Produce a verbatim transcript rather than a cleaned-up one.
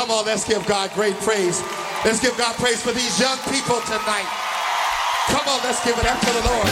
Come on, let's give God great praise. Let's give God praise for these young people tonight. Come on, let's give it up to the Lord.